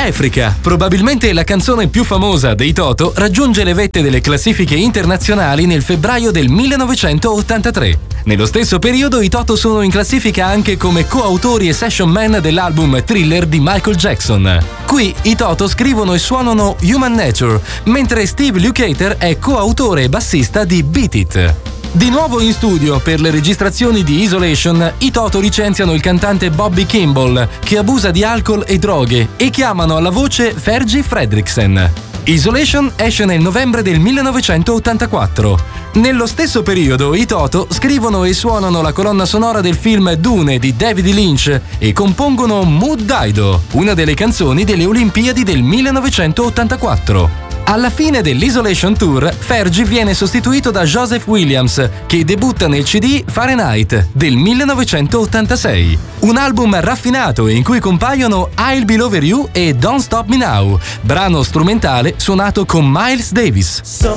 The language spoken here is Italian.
Africa, probabilmente la canzone più famosa dei Toto, raggiunge le vette delle classifiche internazionali nel febbraio del 1983. Nello stesso periodo i Toto sono in classifica anche come coautori e session man dell'album Thriller di Michael Jackson. Qui i Toto scrivono e suonano Human Nature, mentre Steve Lukather è coautore e bassista di Beat It. Di nuovo in studio per le registrazioni di Isolation, i Toto licenziano il cantante Bobby Kimball, che abusa di alcol e droghe, e chiamano alla voce Fergie Frederiksen. Isolation esce nel novembre del 1984. Nello stesso periodo i Toto scrivono e suonano la colonna sonora del film Dune di David Lynch e compongono Mood Dido, una delle canzoni delle Olimpiadi del 1984. Alla fine dell'Isolation Tour, Fergie viene sostituito da Joseph Williams, che debutta nel CD Fahrenheit del 1986. Un album raffinato in cui compaiono I'll Be Over You e Don't Stop Me Now, brano strumentale suonato con Miles Davis.